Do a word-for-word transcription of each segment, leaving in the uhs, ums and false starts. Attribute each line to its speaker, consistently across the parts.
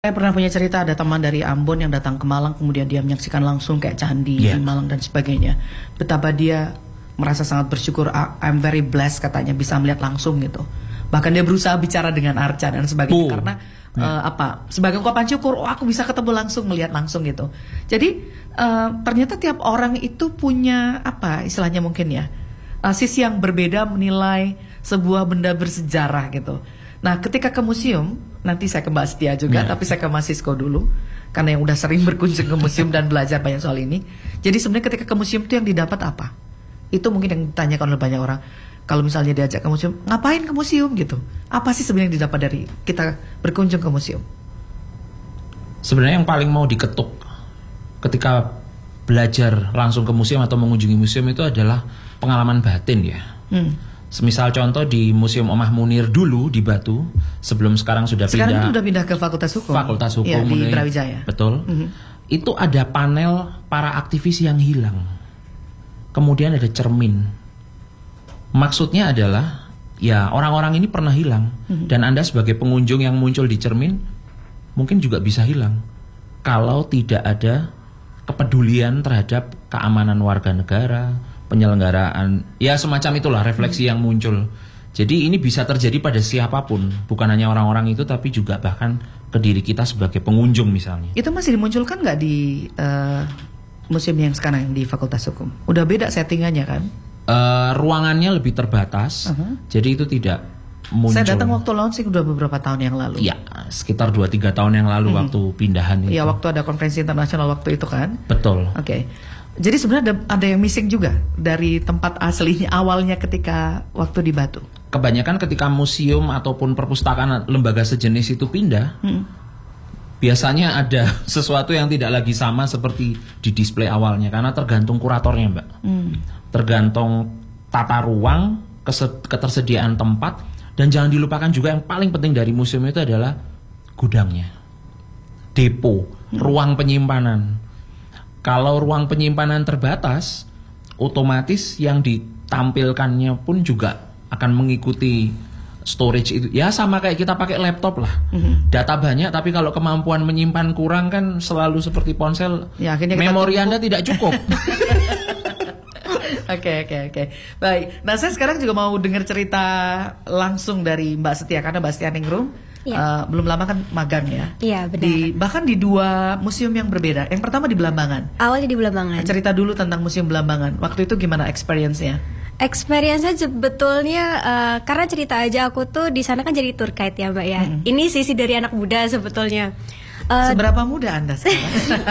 Speaker 1: Saya pernah punya cerita ada teman dari Ambon yang datang ke Malang, kemudian dia menyaksikan langsung kayak candi yeah. di Malang dan sebagainya. Betapa dia merasa sangat bersyukur, I'm very blessed katanya bisa melihat langsung gitu. Bahkan dia berusaha bicara dengan arca dan sebagainya oh. karena yeah. uh, apa? Sebagai ungkapan syukur, oh aku bisa ketemu langsung, melihat langsung gitu. Jadi uh, ternyata tiap orang itu punya apa istilahnya mungkin ya uh, sisi yang berbeda menilai sebuah benda bersejarah gitu. Nah, ketika ke museum, nanti saya ke Mbak Setia juga, yeah. tapi saya ke Mas Sisko dulu, karena yang udah sering berkunjung ke museum dan belajar banyak soal ini. Jadi sebenarnya ketika ke museum itu yang didapat apa? Itu mungkin yang ditanyakan oleh banyak orang. Kalau misalnya diajak ke museum, ngapain ke museum gitu? Apa sih sebenarnya yang didapat dari kita berkunjung ke museum?
Speaker 2: Sebenarnya yang paling mau diketuk ketika belajar langsung ke museum atau mengunjungi museum itu adalah pengalaman batin ya. Hmm. Semisal contoh di Museum Omah Munir dulu di Batu, sebelum sekarang sudah
Speaker 1: sekarang
Speaker 2: pindah.
Speaker 1: Sekarang sudah pindah ke Fakultas Hukum.
Speaker 2: Fakultas Hukum
Speaker 1: ya, di Brawijaya.
Speaker 2: Betul. Mm-hmm. Itu ada panel para aktivis yang hilang. Kemudian ada cermin. Maksudnya adalah ya orang-orang ini pernah hilang mm-hmm. dan Anda sebagai pengunjung yang muncul di cermin mungkin juga bisa hilang kalau tidak ada kepedulian terhadap keamanan warga negara, penyelenggaraan, ya semacam itulah refleksi hmm. yang muncul. Jadi ini bisa terjadi pada siapapun, bukan hanya orang-orang itu, tapi juga bahkan ke diri kita sebagai pengunjung misalnya.
Speaker 1: Itu masih dimunculkan nggak di uh, museum yang sekarang di Fakultas Hukum? Udah beda settingannya kan?
Speaker 2: Uh, ruangannya lebih terbatas, uh-huh. jadi itu tidak muncul.
Speaker 1: Saya datang waktu launching udah beberapa tahun yang lalu.
Speaker 2: Ya, sekitar dua tiga tahun yang lalu hmm. waktu pindahan itu.
Speaker 1: Iya, waktu ada konferensi internasional waktu itu kan?
Speaker 2: Betul.
Speaker 1: Oke. Okay. Jadi sebenarnya ada, ada yang missing juga dari tempat aslinya awalnya ketika waktu di Batu.
Speaker 2: Kebanyakan ketika museum ataupun perpustakaan lembaga sejenis itu pindah, hmm. biasanya ada sesuatu yang tidak lagi sama seperti di display awalnya karena tergantung kuratornya, Mbak. Hmm. Tergantung tata ruang, ketersediaan tempat, dan jangan dilupakan juga yang paling penting dari museum itu adalah gudangnya, depo, hmm. ruang penyimpanan. Kalau ruang penyimpanan terbatas, otomatis yang ditampilkannya pun juga akan mengikuti storage itu. Ya sama kayak kita pakai laptop lah. Mm-hmm. Data banyak, tapi kalau kemampuan menyimpan kurang kan selalu seperti ponsel. Ya, memori Anda tidak cukup.
Speaker 1: Oke oke oke. Baik. Nah saya sekarang juga mau dengar cerita langsung dari Mbak Setia karena Mbak Setia Ningrum. Ya. Uh, belum lama kan magang ya.
Speaker 3: Iya benar.
Speaker 1: Di, bahkan di dua museum yang berbeda. Yang pertama di Belambangan.
Speaker 3: Awalnya di Belambangan.
Speaker 1: Cerita dulu tentang Museum Belambangan. Waktu itu gimana experience-nya?
Speaker 3: Experience-nya sebetulnya uh, karena cerita aja aku tuh di sana kan jadi tour guide ya Mbak ya. Hmm. Ini sisi dari anak muda sebetulnya.
Speaker 1: Uh, Seberapa muda Anda sekarang?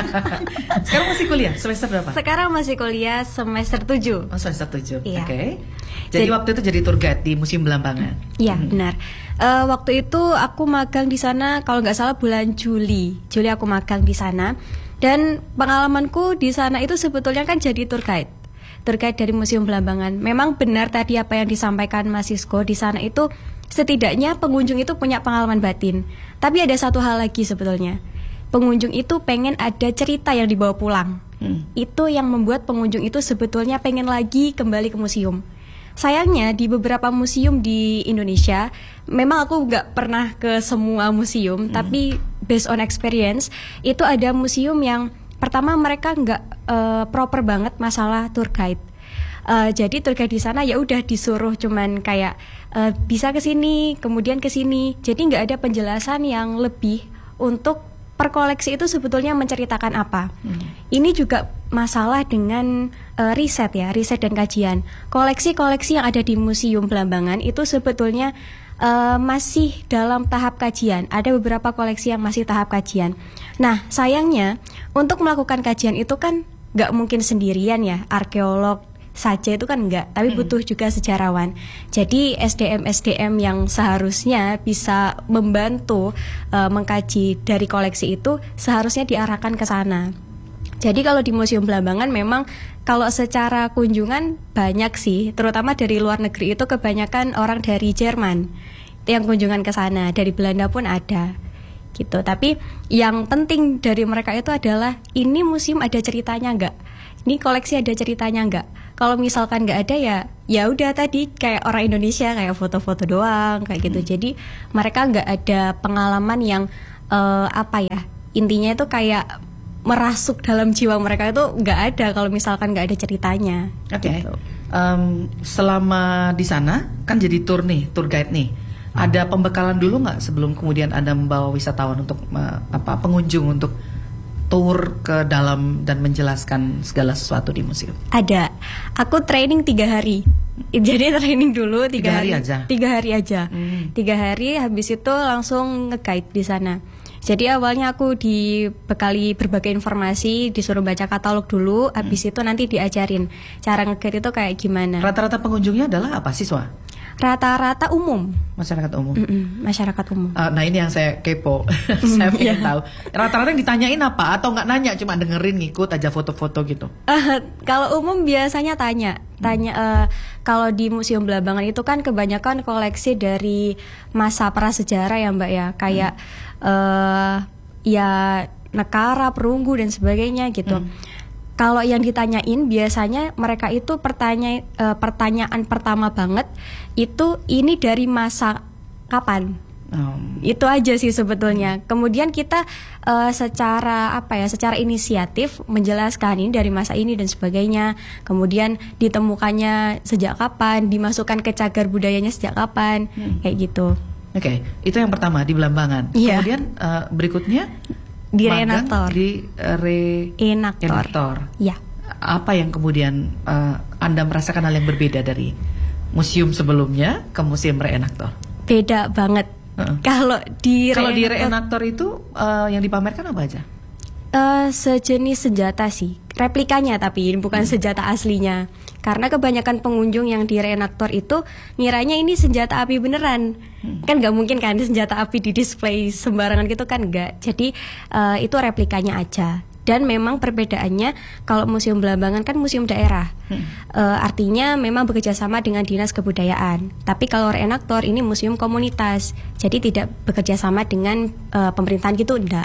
Speaker 1: Sekarang masih kuliah? Semester berapa?
Speaker 3: Sekarang masih kuliah semester tujuh.
Speaker 1: Oh, semester tujuh.
Speaker 3: Iya.
Speaker 1: Oke. Okay. Jadi, jadi waktu itu jadi tour guide di Museum Belambangan.
Speaker 3: Iya, hmm. benar. Uh, waktu itu aku magang di sana kalau nggak salah bulan Juli. Juli aku magang di sana. Dan pengalamanku di sana itu sebetulnya kan jadi tour guide. Tour guide dari Museum Belambangan. Memang benar tadi apa yang disampaikan Mas Sisko, di sana itu setidaknya pengunjung itu punya pengalaman batin. Tapi ada satu hal lagi sebetulnya. Pengunjung itu pengen ada cerita yang dibawa pulang. Hmm. Itu yang membuat pengunjung itu sebetulnya pengen lagi kembali ke museum. Sayangnya di beberapa museum di Indonesia, memang aku nggak pernah ke semua museum, hmm. tapi based on experience, itu ada museum yang pertama mereka nggak uh, proper banget masalah tour guide. Uh, jadi tour guide di sana ya udah disuruh cuman kayak uh, bisa ke sini, kemudian ke sini. Jadi nggak ada penjelasan yang lebih untuk per koleksi itu sebetulnya menceritakan apa. Hmm. Ini juga masalah dengan uh, riset ya, riset dan kajian. Koleksi-koleksi yang ada di Museum Belambangan itu sebetulnya uh, masih dalam tahap kajian. Ada beberapa koleksi yang masih tahap kajian. Nah, sayangnya untuk melakukan kajian itu kan nggak mungkin sendirian ya, arkeolog saja itu kan enggak, tapi butuh juga sejarawan. Jadi S D M-S D M yang seharusnya bisa membantu uh, mengkaji dari koleksi itu seharusnya diarahkan ke sana. Jadi kalau di Museum Belambangan memang kalau secara kunjungan banyak sih, terutama dari luar negeri itu kebanyakan orang dari Jerman yang kunjungan ke sana, dari Belanda pun ada. Gitu. Tapi yang penting dari mereka itu adalah ini museum ada ceritanya enggak? Ini koleksi ada ceritanya enggak? Kalau misalkan nggak ada ya, ya udah tadi kayak orang Indonesia kayak foto-foto doang kayak gitu. Hmm. Jadi mereka nggak ada pengalaman yang uh, apa ya, intinya itu kayak merasuk dalam jiwa mereka itu nggak ada kalau misalkan nggak ada ceritanya.
Speaker 1: Oke. Okay.
Speaker 3: Gitu.
Speaker 1: Um, selama di sana kan jadi tour nih, tour guide nih. Hmm. Ada pembekalan dulu nggak sebelum kemudian Anda membawa wisatawan untuk uh, apa pengunjung untuk tour ke dalam dan menjelaskan segala sesuatu di museum?
Speaker 3: Ada. Aku training tiga hari. Jadi training dulu tiga,
Speaker 1: tiga hari,
Speaker 3: hari
Speaker 1: aja.
Speaker 3: Tiga hari aja.
Speaker 1: Hmm.
Speaker 3: Tiga hari. Habis itu langsung nge-guide di sana. Jadi awalnya aku dibekali berbagai informasi, disuruh baca katalog dulu. Habis hmm. itu nanti diajarin cara nge-guide itu kayak gimana.
Speaker 1: Rata-rata pengunjungnya adalah apa, siswa?
Speaker 3: Rata-rata umum.
Speaker 1: Masyarakat umum.
Speaker 3: Mm-mm, masyarakat umum.
Speaker 1: Uh, nah ini yang saya kepo. Saya ingin
Speaker 3: yeah.
Speaker 1: tahu. Rata-rata yang ditanyain apa? Atau nggak nanya, cuma dengerin, ngikut aja foto-foto gitu?
Speaker 3: Uh, kalau umum biasanya tanya, tanya. Uh, kalau di Museum Belambangan itu kan kebanyakan koleksi dari masa prasejarah ya Mbak ya, kayak hmm. uh, ya Nekara, Perunggu dan sebagainya gitu. Hmm. Kalau yang ditanyain biasanya mereka itu pertanya uh, pertanyaan pertama banget itu ini dari masa kapan? Um. Itu aja sih sebetulnya. Kemudian kita uh, secara apa ya, secara inisiatif menjelaskan ini dari masa ini dan sebagainya. Kemudian ditemukannya sejak kapan, dimasukkan ke cagar budayanya sejak kapan, hmm. kayak gitu.
Speaker 1: Oke, okay. Itu yang pertama di Belambangan.
Speaker 3: Yeah.
Speaker 1: Kemudian uh, berikutnya
Speaker 3: di reenaktor.
Speaker 1: Di uh, reenaktor.
Speaker 3: Ya.
Speaker 1: Apa yang kemudian uh, Anda merasakan hal yang berbeda dari museum sebelumnya ke museum reenaktor?
Speaker 3: Beda banget. Uh-uh. Kalau di
Speaker 1: Kalau di reenaktor itu uh, yang dipamerkan apa aja?
Speaker 3: Uh, sejenis senjata sih, replikanya tapi bukan hmm. senjata aslinya. Karena kebanyakan pengunjung yang di reenaktor itu ngiranya ini senjata api beneran. Hmm. Kan nggak mungkin kan senjata api di display sembarangan gitu kan, nggak. Jadi uh, itu replikanya aja. Dan memang perbedaannya kalau Museum Belambangan kan museum daerah, hmm. uh, artinya memang bekerja sama dengan dinas kebudayaan. Tapi kalau reenaktor ini museum komunitas, jadi tidak bekerja sama dengan uh, pemerintahan gitu, enggak.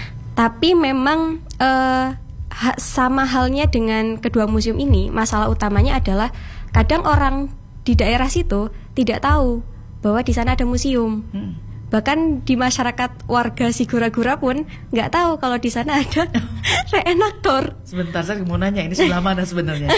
Speaker 3: Tapi memang uh, ha- sama halnya dengan kedua museum ini, masalah utamanya adalah kadang orang di daerah situ tidak tahu bahwa di sana ada museum. Hmm. Bahkan di masyarakat warga Sigura-gura pun nggak tahu kalau di sana ada reenaktor.
Speaker 1: Sebentar, saya mau nanya ini sebelah mana sebenarnya?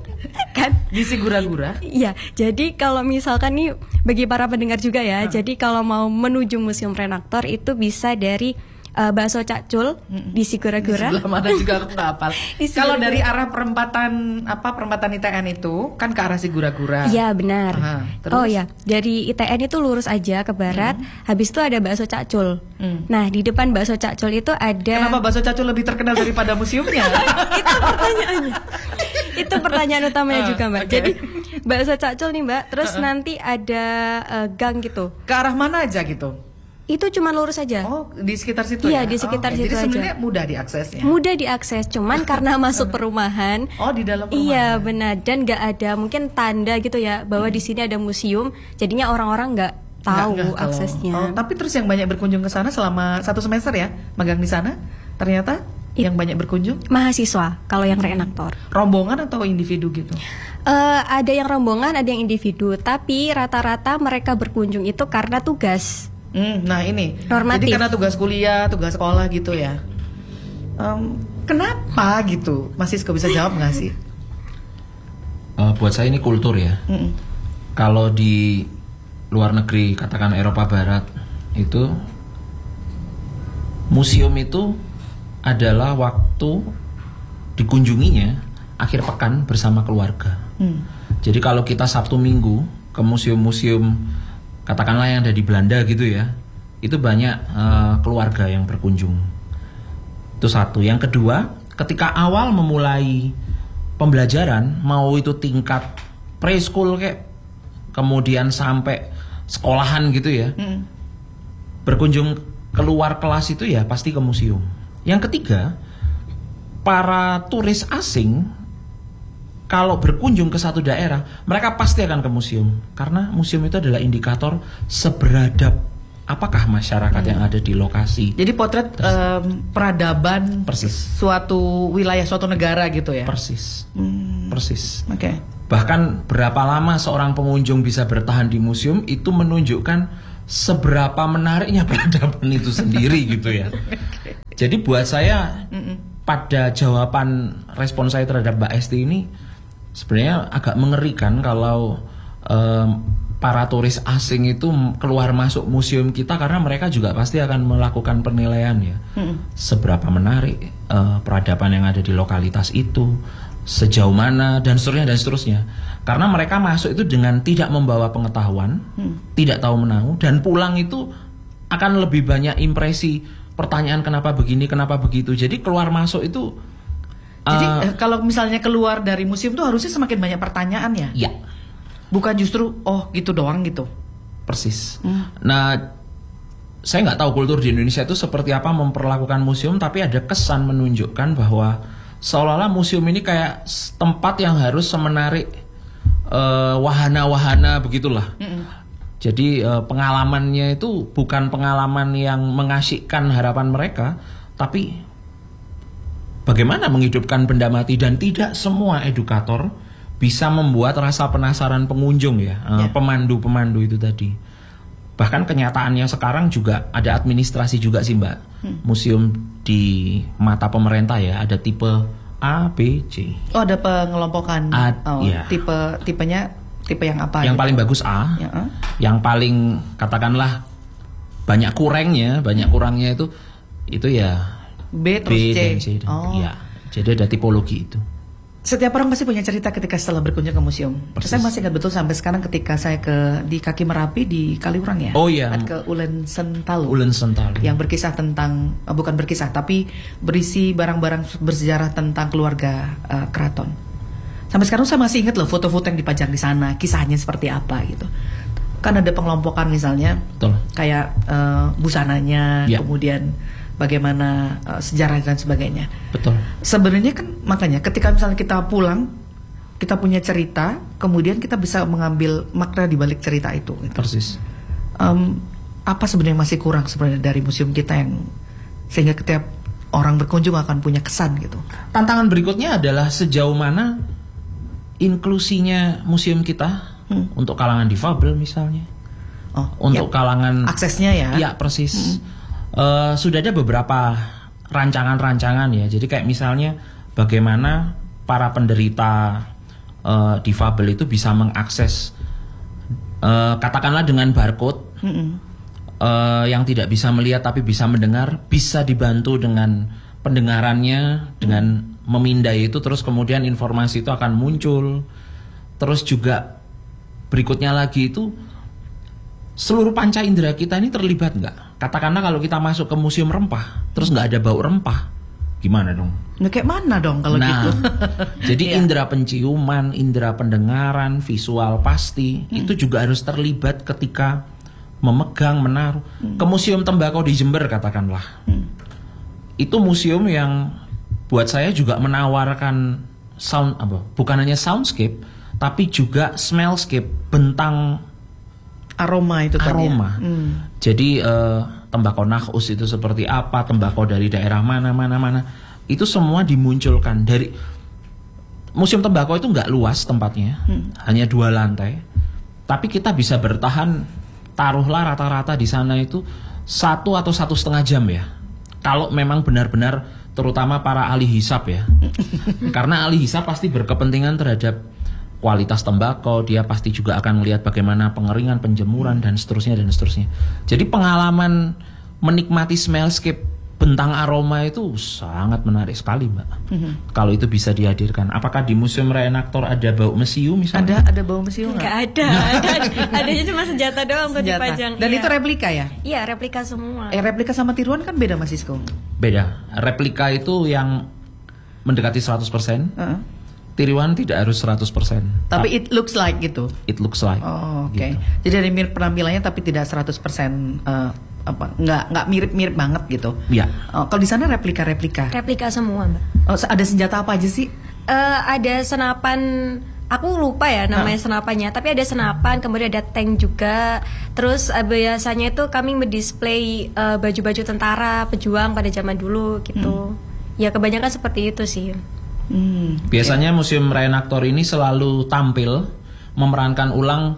Speaker 3: Kan
Speaker 1: di Sigura-gura?
Speaker 3: Iya, jadi kalau misalkan nih bagi para pendengar juga ya, hmm. jadi kalau mau menuju museum reenaktor itu bisa dari Uh, bakso Cakcul mm-hmm. di Sigura-gura.
Speaker 1: Di sebelah mana juga aku nggak hafal. Kalau dari arah perempatan apa perempatan I T N itu kan ke arah Sigura-gura.
Speaker 3: Iya benar.
Speaker 1: Aha,
Speaker 3: oh ya, dari I T N itu lurus aja ke barat. Mm. Habis itu ada bakso Cakcul. Mm. Nah di depan bakso Cakcul itu ada.
Speaker 1: Kenapa bakso Cakcul lebih terkenal daripada museumnya?
Speaker 3: Itu pertanyaannya. Itu pertanyaan utamanya uh, juga Mbak. Okay. Jadi bakso Cakcul nih Mbak. Terus uh-uh. nanti ada uh, gang gitu.
Speaker 1: Ke arah mana aja gitu?
Speaker 3: Itu cuma lurus aja.
Speaker 1: Oh, di sekitar situ
Speaker 3: iya,
Speaker 1: ya?
Speaker 3: Iya, di sekitar
Speaker 1: oh,
Speaker 3: situ
Speaker 1: jadi
Speaker 3: aja.
Speaker 1: Jadi sebenarnya mudah diaksesnya.
Speaker 3: Mudah diakses, cuman karena masuk perumahan.
Speaker 1: Oh, di dalam perumahan.
Speaker 3: Iya, benar. Dan nggak ada mungkin tanda gitu ya bahwa hmm. di sini ada museum. Jadinya orang-orang nggak tahu
Speaker 1: nggak, nggak,
Speaker 3: aksesnya.
Speaker 1: Oh, tapi terus yang banyak berkunjung ke sana selama satu semester ya, magang di sana, ternyata It, yang banyak berkunjung
Speaker 3: mahasiswa kalau yang reenaktor.
Speaker 1: Rombongan atau individu gitu?
Speaker 3: Uh, ada yang rombongan, ada yang individu. Tapi rata-rata mereka berkunjung itu karena tugas.
Speaker 1: Hmm, nah ini,
Speaker 3: normatif.
Speaker 1: Jadi karena tugas kuliah, tugas sekolah gitu ya. Um, kenapa gitu? Mas Sisko bisa jawab nggak sih?
Speaker 2: Uh, buat saya ini kultur ya. Mm-mm. Kalau di luar negeri, katakan Eropa Barat, itu museum itu adalah waktu dikunjunginya akhir pekan bersama keluarga. Mm. Jadi kalau kita Sabtu Minggu ke museum-museum katakanlah yang ada di Belanda gitu ya, itu banyak uh, keluarga yang berkunjung. Itu satu. Yang kedua, ketika awal memulai pembelajaran, mau itu tingkat preschool kayak, kemudian sampai sekolahan gitu ya, hmm. berkunjung keluar kelas itu ya pasti ke museum. Yang ketiga, para turis asing kalau berkunjung ke satu daerah, mereka pasti akan ke museum. Karena museum itu adalah indikator seberadab apakah masyarakat hmm. yang ada di lokasi.
Speaker 1: Jadi potret um, peradaban
Speaker 2: persis
Speaker 1: suatu wilayah, suatu negara gitu ya?
Speaker 2: Persis,
Speaker 1: hmm.
Speaker 2: persis.
Speaker 1: Oke. Okay.
Speaker 2: Bahkan berapa lama seorang pengunjung bisa bertahan di museum itu menunjukkan seberapa menariknya peradaban itu sendiri gitu ya. Jadi buat saya pada jawaban respon saya terhadap Mbak Esti ini sebenarnya agak mengerikan kalau um, para turis asing itu keluar masuk museum kita, karena mereka juga pasti akan melakukan penilaian ya, hmm. seberapa menarik uh, peradaban yang ada di lokalitas itu, sejauh mana dan seterusnya dan seterusnya. Karena mereka masuk itu dengan tidak membawa pengetahuan, hmm. tidak tahu menahu, dan pulang itu akan lebih banyak impresi, pertanyaan kenapa begini, kenapa begitu. Jadi keluar masuk itu uh,
Speaker 1: jadi kalau misalnya keluar dari museum tuh harusnya semakin banyak pertanyaan ya.
Speaker 2: Ya.
Speaker 1: Bukan justru oh gitu doang gitu.
Speaker 2: Persis. Hmm. Nah, saya nggak tahu kultur di Indonesia itu seperti apa memperlakukan museum, tapi ada kesan menunjukkan bahwa seolah-olah museum ini kayak tempat yang harus menarik uh, wahana-wahana begitulah. Hmm. Jadi uh, pengalamannya itu bukan pengalaman yang mengasyikkan harapan mereka, tapi bagaimana menghidupkan benda mati, dan tidak semua edukator bisa membuat rasa penasaran pengunjung ya, yeah. pemandu-pemandu itu tadi. Bahkan kenyataannya sekarang juga ada administrasi juga sih Mbak. Hmm. Museum di mata pemerintah ya, ada tipe A, B, C.
Speaker 1: Oh, ada pengelompokan.
Speaker 2: A,
Speaker 1: oh,
Speaker 2: ya.
Speaker 1: Tipe tipenya tipe yang apa?
Speaker 2: Yang
Speaker 1: gitu?
Speaker 2: paling bagus A.
Speaker 1: Ya, uh?
Speaker 2: Yang paling katakanlah banyak kurangnya, banyak kurangnya itu itu ya
Speaker 1: B terus
Speaker 2: B
Speaker 1: C.
Speaker 2: Dan C. Dan
Speaker 1: oh.
Speaker 2: Ya. Jadi ada tipologi itu.
Speaker 1: Setiap orang pasti punya cerita ketika setelah berkunjung ke museum.
Speaker 2: Persis.
Speaker 1: Saya masih ingat betul sampai sekarang ketika saya ke di Kaki Merapi di Kaliurang ya.
Speaker 2: Oh iya.
Speaker 1: Ke Ulen Sentalu.
Speaker 2: Ulen Sentalu.
Speaker 1: Yang berkisah tentang uh, bukan berkisah tapi berisi barang-barang bersejarah tentang keluarga uh, keraton. Sampai sekarang saya masih ingat loh foto-foto yang dipajang di sana, kisahnya seperti apa gitu. Kan ada pengelompokan misalnya.
Speaker 2: Betul.
Speaker 1: Kayak uh, busananya,
Speaker 2: ya.
Speaker 1: Kemudian bagaimana uh, sejarah dan sebagainya.
Speaker 2: Betul.
Speaker 1: Sebenarnya kan makanya ketika misalnya kita pulang, kita punya cerita, kemudian kita bisa mengambil makna di balik cerita itu. Gitu.
Speaker 2: Persis.
Speaker 1: Um, apa sebenarnya masih kurang sebenarnya dari museum kita yang sehingga setiap orang berkunjung akan punya kesan gitu.
Speaker 2: Tantangan berikutnya adalah sejauh mana inklusinya museum kita hmm. untuk kalangan difabel misalnya.
Speaker 1: Oh,
Speaker 2: untuk
Speaker 1: ya.
Speaker 2: Kalangan
Speaker 1: aksesnya ya.
Speaker 2: Iya persis. Hmm. Uh, sudah ada beberapa rancangan-rancangan ya. Jadi kayak misalnya bagaimana para penderita uh, difabel itu bisa mengakses uh, katakanlah dengan barcode mm-hmm. uh, yang tidak bisa melihat tapi bisa mendengar, bisa dibantu dengan pendengarannya dengan mm. memindai itu, terus kemudian informasi itu akan muncul. Terus juga berikutnya lagi itu seluruh panca indera kita ini terlibat nggak? Katakanlah kalau kita masuk ke museum rempah, terus nggak ada bau rempah, gimana dong?
Speaker 1: Nah, kayak mana dong kalau
Speaker 2: nah,
Speaker 1: gitu?
Speaker 2: Jadi
Speaker 1: yeah.
Speaker 2: indera penciuman, indera pendengaran, visual pasti hmm. itu juga harus terlibat ketika memegang, menaruh. Hmm. Ke museum tembakau di Jember katakanlah, hmm. itu museum yang buat saya juga menawarkan sound apa? Bukan hanya soundscape, tapi juga smellscape, bentang
Speaker 1: aroma itu kan
Speaker 2: aroma.
Speaker 1: Ya? Hmm.
Speaker 2: Jadi uh, tembakau nakhus itu seperti apa, tembakau dari daerah mana mana mana, itu semua dimunculkan dari museum tembakau itu nggak luas tempatnya, hmm. hanya dua lantai, tapi kita bisa bertahan taruhlah rata-rata di sana itu satu atau satu setengah jam ya. Kalau memang benar-benar terutama para ahli hisap ya, karena ahli hisap pasti berkepentingan terhadap kualitas tembakau, dia pasti juga akan melihat bagaimana pengeringan, penjemuran dan seterusnya dan seterusnya. Jadi pengalaman menikmati smellscape bentang aroma itu sangat menarik sekali, Mbak. Mm-hmm. Kalau itu bisa dihadirkan. Apakah di Museum Reenaktor ada bau mesiu misalnya?
Speaker 1: Ada ada bau mesiu nggak?
Speaker 3: Nggak ada. Adanya cuma senjata doang untuk dipajang.
Speaker 1: Dan iya. Itu replika ya?
Speaker 3: Iya, replika semua.
Speaker 1: Eh, replika sama tiruan kan beda, Mas Sisko?
Speaker 2: Beda. Replika itu yang mendekati seratus persen. Uh-huh. Tiruan tidak harus seratus persen.
Speaker 1: Tapi it looks like gitu.
Speaker 2: It looks like.
Speaker 1: Oh, oke. Okay.
Speaker 2: Gitu.
Speaker 1: Jadi dari mirip penampilannya tapi tidak seratus persen uh, apa nggak nggak mirip-mirip banget gitu.
Speaker 2: Iya.
Speaker 1: Oh, kalau di sana replika-replika.
Speaker 3: Replika semua, Mbak.
Speaker 1: Oh, ada senjata apa aja sih?
Speaker 3: Uh, ada senapan, aku lupa ya namanya huh? senapannya, tapi ada senapan, kemudian ada tank juga. Terus uh, biasanya itu kami mendisplay uh, baju-baju tentara pejuang pada zaman dulu gitu. Hmm. Ya kebanyakan seperti itu sih.
Speaker 2: Hmm, Biasanya okay. Museum Reenaktor ini selalu tampil memerankan ulang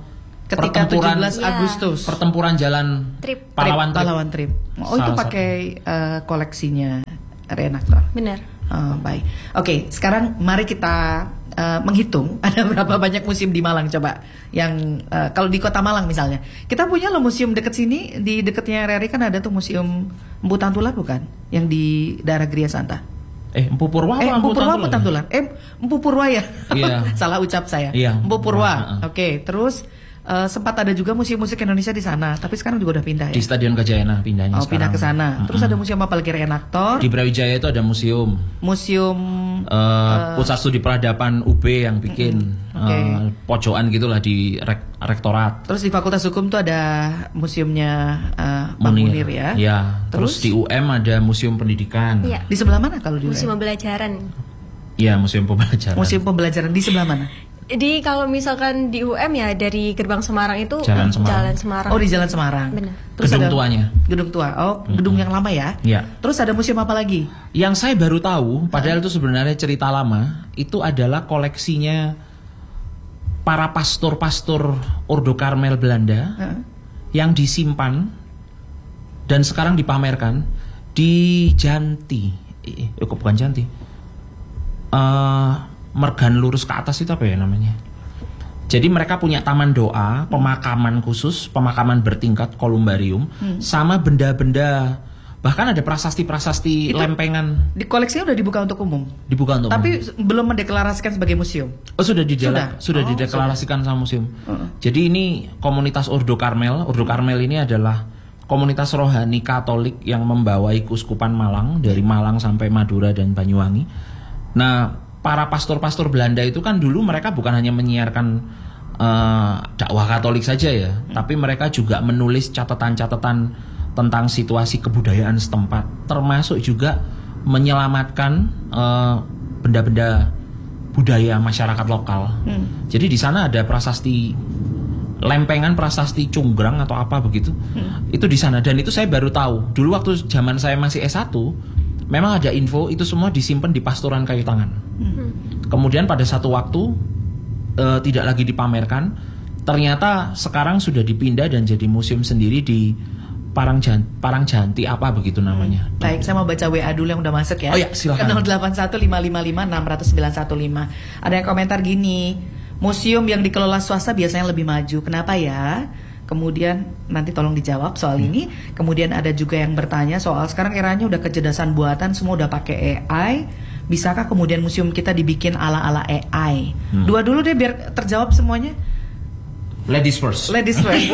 Speaker 1: Ketika
Speaker 2: pertempuran
Speaker 1: tujuh belas
Speaker 3: Ya.
Speaker 1: Agustus.
Speaker 2: pertempuran jalan
Speaker 3: Trip.
Speaker 2: pahlawan trip.
Speaker 1: Pahlawan Trip. Oh, itu
Speaker 2: Salah
Speaker 1: pakai uh, koleksinya reenaktor.
Speaker 3: Benar.
Speaker 1: Oh, baik. Oke, sekarang mari kita uh, menghitung ada berapa banyak museum di Malang coba. Yang uh, kalau di Kota Malang misalnya, kita punya loh museum deket sini, di deketnya Reri kan ada tuh museum Empu Tantular bukan? Yang di daerah Gria Santa.
Speaker 2: Eh, Empu Purwa
Speaker 1: Eh,
Speaker 2: apa
Speaker 1: Empu
Speaker 2: Empu
Speaker 1: Purwa
Speaker 2: Tantular?
Speaker 1: Empu Tantular. Eh, Empu Purwa ya.
Speaker 2: Iya.
Speaker 1: Salah ucap saya.
Speaker 2: Iya.
Speaker 1: Empu Purwa.
Speaker 2: Heeh.
Speaker 1: Oke, terus uh, sempat ada juga museum musik Indonesia di sana, tapi sekarang juga udah pindah ya.
Speaker 2: Di Stadion Kajayana pindahnya
Speaker 1: Oh, pindah
Speaker 2: sekarang.
Speaker 1: ke sana. Terus
Speaker 2: Mm-mm.
Speaker 1: ada museum apa lagi reenaktor?
Speaker 2: Di Brawijaya itu ada museum
Speaker 1: Museum
Speaker 2: uh, Pusat Studi Peradaban U B yang bikin
Speaker 1: Oke.
Speaker 2: uh, pojokan gitulah di rek- rektorat.
Speaker 1: Terus di Fakultas Hukum tuh ada museumnya uh, Bang Munir, ya.
Speaker 2: Ya.
Speaker 1: Terus,
Speaker 2: Terus di U M ada Museum Pendidikan.
Speaker 3: Iya.
Speaker 1: di sebelah mana kalau di
Speaker 3: Museum
Speaker 1: U M?
Speaker 3: pembelajaran.
Speaker 2: Iya, Museum Pembelajaran.
Speaker 1: Museum Pembelajaran di sebelah mana?
Speaker 3: Di kalau misalkan di U M ya dari gerbang Semarang itu
Speaker 2: Jalan Semarang.
Speaker 3: Jalan Semarang.
Speaker 1: Oh, di Jalan Semarang.
Speaker 3: Benar.
Speaker 2: Gedung tuanya.
Speaker 1: Gedung tua. Oh, gedung yang lama ya.
Speaker 2: Iya.
Speaker 1: Terus ada museum apa lagi?
Speaker 2: Yang saya baru tahu, padahal itu sebenarnya cerita lama, itu adalah koleksinya para pastor-pastor Ordo Karmel Belanda
Speaker 1: Heeh.
Speaker 2: yang disimpan dan sekarang dipamerkan di Janti. Eh, eh, kok bukan Janti? Eh, Mergan lurus ke atas itu apa ya namanya? Jadi mereka punya taman doa, pemakaman khusus, pemakaman bertingkat, kolumbarium, sama benda-benda, bahkan ada prasasti-prasasti
Speaker 1: Itu-
Speaker 2: lempengan
Speaker 1: Di koleksinya udah dibuka untuk umum.
Speaker 2: dibuka untuk umum.
Speaker 1: Tapi belum mendeklarasikan sebagai museum.
Speaker 2: Oh sudah didela-
Speaker 1: Sudah?
Speaker 2: sudah
Speaker 1: Oh,
Speaker 2: dideklarasikan sama museum.
Speaker 1: Heeh.
Speaker 2: Jadi ini komunitas Ordo Karmel. Ordo Karmel ini adalah komunitas rohani Katolik yang membawai Keuskupan Malang dari Malang sampai Madura dan Banyuwangi. Nah, para pastor-pastor Belanda itu kan dulu mereka bukan hanya menyiarkan eh, dakwah Katolik saja ya,
Speaker 1: Hmm.
Speaker 2: tapi mereka juga menulis catatan-catatan tentang situasi kebudayaan setempat, termasuk juga menyelamatkan eh, benda-benda budaya masyarakat lokal.
Speaker 1: Hmm.
Speaker 2: Jadi di sana ada prasasti lempengan prasasti Cunggrang atau apa begitu.
Speaker 1: Hmm.
Speaker 2: Itu di sana dan itu saya baru tahu. Dulu waktu zaman saya masih S satu, memang ada info itu semua disimpan di Pastoran Kayu Tangan.
Speaker 3: Hmm.
Speaker 2: Kemudian pada satu waktu eh, tidak lagi dipamerkan, ternyata sekarang sudah dipindah dan jadi museum sendiri di Parangjan Parangjanti apa begitu namanya.
Speaker 1: Baik, saya mau baca W A dulu yang udah masuk ya.
Speaker 2: Oh ya, silakan.
Speaker 1: Ke nol delapan satu lima lima lima enam nol sembilan satu lima. Ada yang komentar gini, museum yang dikelola swasta biasanya lebih maju. Kenapa ya? Kemudian nanti tolong dijawab soal ini. Kemudian ada juga yang bertanya soal sekarang eranya udah kecerdasan buatan, semua udah pakai A I. Bisakah kemudian museum kita dibikin ala-ala A I?
Speaker 2: Hmm.
Speaker 1: Dua dulu deh biar terjawab semuanya.
Speaker 2: Ladies first.
Speaker 1: Ladies first.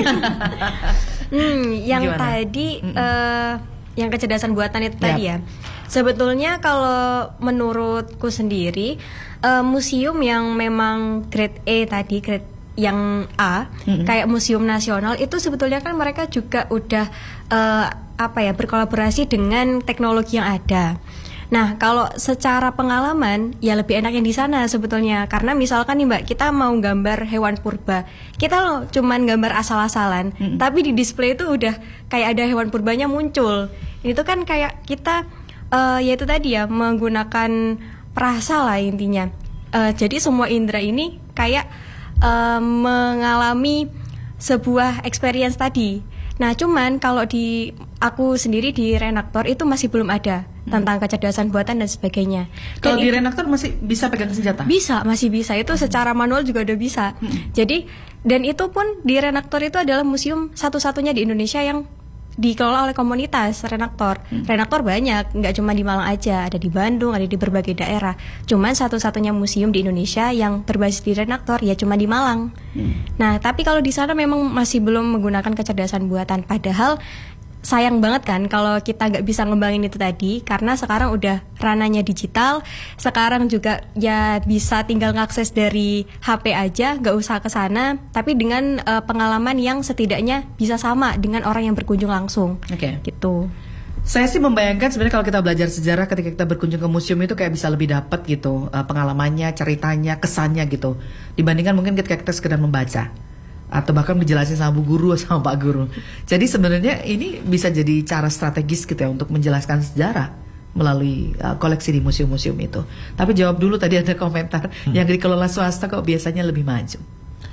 Speaker 3: Hmm, yang
Speaker 1: Gimana?
Speaker 3: tadi
Speaker 1: Mm-mm.
Speaker 3: eh, yang kecerdasan buatan itu
Speaker 1: Yap.
Speaker 3: tadi ya. Sebetulnya kalau menurutku sendiri eh, museum yang memang grade A tadi, grade yang A,
Speaker 1: Mm-mm.
Speaker 3: kayak museum nasional itu sebetulnya kan mereka juga udah eh, apa ya berkolaborasi dengan teknologi yang ada. Nah, kalau secara pengalaman ya lebih enak yang di sana sebetulnya. Karena misalkan nih Mbak, kita mau gambar hewan purba. Kita loh cuman gambar asal-asalan,
Speaker 1: Mm-mm.
Speaker 3: tapi di display itu udah kayak ada hewan purbanya muncul. Itu kan kayak kita eh ya itu tadi ya menggunakan perasa lah intinya. Eh, jadi semua indera ini kayak eh, mengalami sebuah experience tadi. Nah, cuman kalau di aku sendiri di Renaktor itu masih belum ada tentang kecerdasan buatan dan sebagainya.
Speaker 1: Kalau
Speaker 3: Dan
Speaker 1: di
Speaker 3: itu-
Speaker 1: Renaktor masih bisa pegang senjata?
Speaker 3: bisa, masih bisa. Itu secara manual juga udah bisa. Jadi, dan itu pun di Renaktor itu adalah museum satu-satunya di Indonesia yang dikelola oleh komunitas Renaktor. Renaktor banyak, nggak cuma di Malang aja, ada di Bandung, ada di berbagai daerah. Cuman satu-satunya museum di Indonesia yang berbasis di Renaktor ya cuma di Malang. Nah, tapi kalau di sana memang masih belum menggunakan kecerdasan buatan. Padahal sayang banget kan kalau kita nggak bisa ngembangin itu tadi, karena sekarang udah rananya digital, sekarang juga ya bisa tinggal ngakses dari H P aja, nggak usah ke sana, tapi dengan eh, pengalaman yang setidaknya bisa sama dengan orang yang berkunjung langsung.
Speaker 1: Oke.
Speaker 3: Gitu.
Speaker 1: Saya sih membayangkan sebenarnya kalau kita belajar sejarah ketika kita berkunjung ke museum itu kayak bisa lebih dapat gitu uh, pengalamannya, ceritanya, kesannya gitu dibandingkan mungkin ketika kita sekedar membaca atau bahkan dijelasin sama bu guru sama pak guru. Jadi sebenarnya ini bisa jadi cara strategis gitu ya untuk menjelaskan sejarah melalui uh, koleksi di museum-museum itu. Tapi jawab dulu tadi ada komentar yang dikelola swasta kok biasanya lebih maju.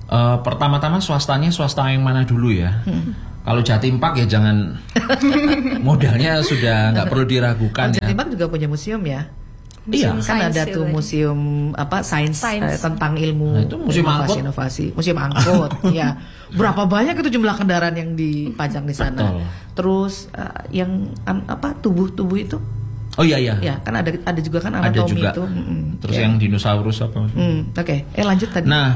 Speaker 2: Uh, pertama-tama swastanya swasta yang mana dulu ya? Hmm. Kalau Jatim Park ya jangan modalnya sudah nggak perlu diragukan. Oh, ya.
Speaker 1: Jatim Park juga punya museum ya?
Speaker 2: Iya,
Speaker 1: kan ada tuh itu. museum apa sains eh, tentang ilmu
Speaker 2: nah, itu museum
Speaker 1: inovasi, inovasi, museum angkut. Ya, berapa banyak itu jumlah kendaraan yang dipajang di sana. Betul. Terus uh, yang um, apa tubuh-tubuh itu?
Speaker 2: Oh iya iya.
Speaker 1: Ya, kan ada ada juga kan anatomi itu.
Speaker 2: Mm, Terus ya. yang dinosaurus apa?
Speaker 1: Mm, Oke, okay. eh lanjut tadi.
Speaker 2: Nah,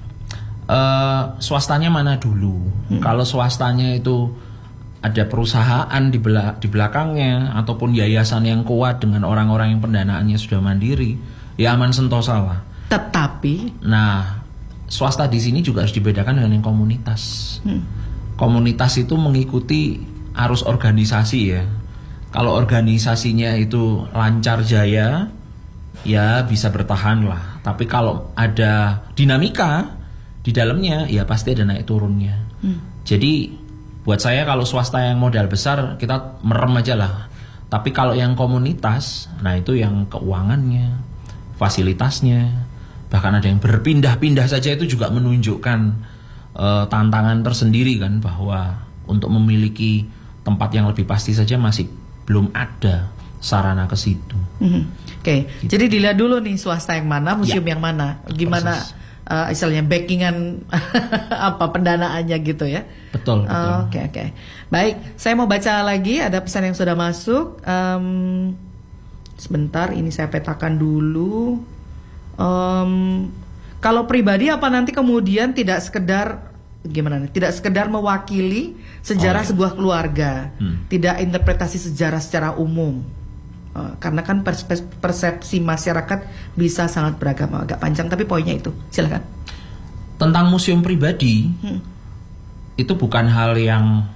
Speaker 2: uh, swastanya mana dulu? Hmm. Kalau swastanya itu ada perusahaan di, bela- di belakangnya ataupun yayasan yang kuat dengan orang-orang yang pendanaannya sudah mandiri, ya aman sentosa lah.
Speaker 1: Tetapi,
Speaker 2: nah swasta di sini juga harus dibedakan dengan yang komunitas. Hmm. Komunitas itu mengikuti arus organisasi ya. Kalau organisasinya itu lancar jaya, ya bisa bertahan lah. Tapi kalau ada dinamika di dalamnya, ya pasti ada naik turunnya. Hmm. Jadi buat saya kalau swasta yang modal besar kita merem aja lah. Tapi kalau yang komunitas, nah itu yang keuangannya, fasilitasnya, bahkan ada yang berpindah-pindah saja itu juga menunjukkan uh, tantangan tersendiri kan, bahwa untuk memiliki tempat yang lebih pasti saja masih belum ada sarana ke situ.
Speaker 1: Mm-hmm. Oke, okay. gitu. Jadi dilihat dulu nih swasta yang mana, museum ya. yang mana, gimana Proses. Uh, istilahnya backingan apa pendanaannya gitu ya.
Speaker 2: Betul. Oke
Speaker 1: uh, oke. Okay, okay. Baik, saya mau baca lagi ada pesan yang sudah masuk. Um, sebentar, ini saya petakan dulu. Um, kalau pribadi apa nanti kemudian tidak sekedar gimana nih? Tidak sekedar mewakili sejarah oh, ya. sebuah keluarga, hmm. tidak interpretasi sejarah secara umum. Uh, karena kan persepsi, persepsi masyarakat bisa sangat beragam. Agak panjang tapi poinnya itu, silakan.
Speaker 2: Tentang museum pribadi, hmm. itu bukan hal yang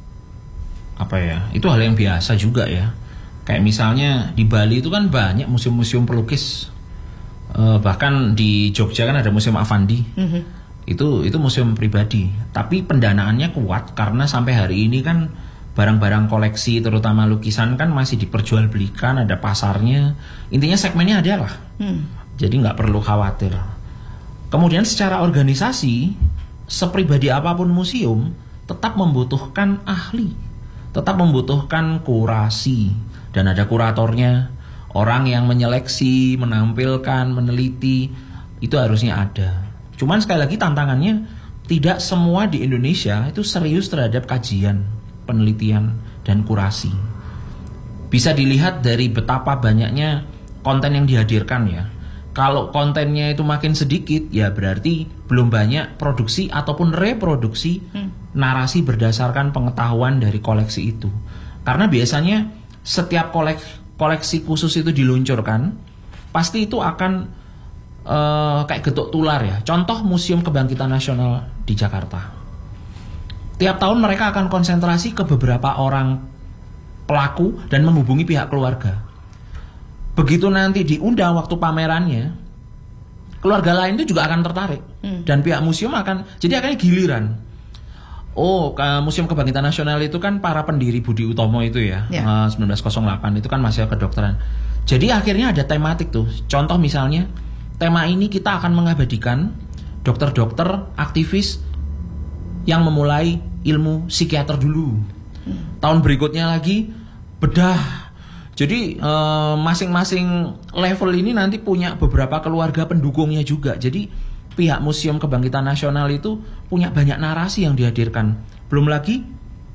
Speaker 2: apa ya? Itu hal yang biasa juga ya. Kayak misalnya di Bali itu kan banyak museum-museum pelukis. Uh, bahkan di Jogja kan ada museum Avandi. Hmm. Itu itu museum pribadi. Tapi pendanaannya kuat karena sampai hari ini kan barang-barang koleksi terutama lukisan kan masih diperjualbelikan, ada pasarnya, intinya segmennya ada lah. hmm. Jadi nggak perlu khawatir. Kemudian secara organisasi, sepribadi apapun museum tetap membutuhkan ahli, tetap membutuhkan kurasi, dan ada kuratornya, orang yang menyeleksi, menampilkan, meneliti, itu harusnya ada. Cuman sekali lagi tantangannya, tidak semua di Indonesia itu serius terhadap kajian, penelitian, dan kurasi. Bisa dilihat dari betapa banyaknya konten yang dihadirkan ya. Kalau kontennya itu makin sedikit, ya berarti belum banyak produksi ataupun reproduksi hmm. narasi berdasarkan pengetahuan dari koleksi itu. Karena biasanya setiap kolek, koleksi khusus itu diluncurkan, pasti itu akan uh, kayak getuk tular ya. Contoh Museum Kebangkitan Nasional di Jakarta. Tiap tahun mereka akan konsentrasi ke beberapa orang pelaku dan menghubungi pihak keluarga. Begitu nanti diundang waktu pamerannya, keluarga lain itu juga akan tertarik. Hmm. Dan pihak museum akan, jadi akan giliran. Oh, Museum Kebangkitan Nasional itu kan para pendiri Budi Utomo itu ya, yeah. sembilan belas nol delapan itu kan mahasiswa kedokteran. Jadi akhirnya ada tematik tuh. Contoh misalnya, tema ini kita akan mengabadikan dokter-dokter, aktivis yang memulai ilmu psikiater dulu. Hmm. Tahun berikutnya lagi bedah. Jadi eh, masing-masing level ini nanti punya beberapa keluarga pendukungnya juga. Jadi pihak Museum Kebangkitan Nasional itu punya banyak narasi yang dihadirkan. Belum lagi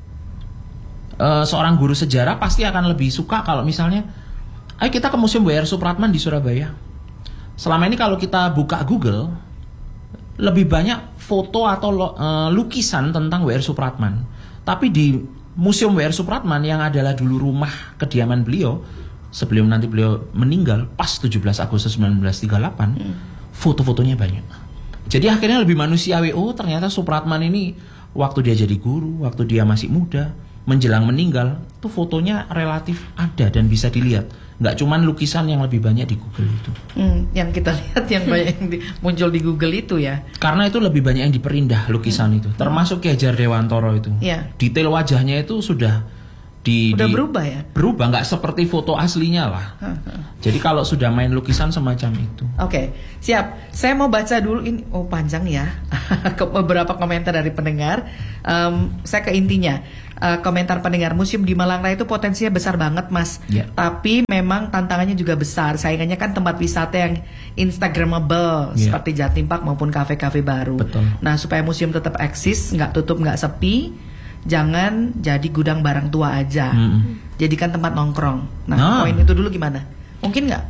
Speaker 2: eh, seorang guru sejarah pasti akan lebih suka kalau misalnya, ayo kita ke Museum W R Supratman di Surabaya. Selama ini kalau kita buka Google, lebih banyak foto atau uh, lukisan tentang W R Supratman. Tapi di Museum W R Supratman yang adalah dulu rumah kediaman beliau sebelum nanti beliau meninggal pas tujuh belas Agustus sembilan belas tiga puluh delapan, hmm. foto-fotonya banyak. Jadi akhirnya lebih manusiawi. Oh, ternyata Supratman ini waktu dia jadi guru, waktu dia masih muda, menjelang meninggal, tuh fotonya relatif ada dan bisa dilihat. Nggak cuman lukisan yang lebih banyak di Google itu. Hmm,
Speaker 1: yang kita lihat yang banyak yang di, muncul di Google itu ya.
Speaker 2: Karena itu lebih banyak yang diperindah lukisan hmm. itu, termasuk Ki Hajar Dewantoro itu.
Speaker 1: Yeah.
Speaker 2: Detail wajahnya itu sudah Di,
Speaker 1: Udah
Speaker 2: di,
Speaker 1: berubah ya?
Speaker 2: Berubah, nggak seperti foto aslinya lah. Jadi kalau sudah main lukisan semacam itu.
Speaker 1: Oke, okay, siap. Saya mau baca dulu ini. Oh panjang ya. Beberapa komentar dari pendengar. Um, saya ke intinya. Uh, komentar pendengar, museum di Malang Raya itu potensinya besar banget mas. Yeah. Tapi memang tantangannya juga besar. Saingannya kan tempat wisata yang instagramable, yeah, seperti Jatim Park maupun kafe-kafe baru.
Speaker 2: Betul.
Speaker 1: Nah supaya museum tetap eksis, nggak tutup, nggak sepi, jangan jadi gudang barang tua aja. Mm-hmm. Jadikan tempat nongkrong. Nah, nah poin itu dulu gimana? Mungkin nggak?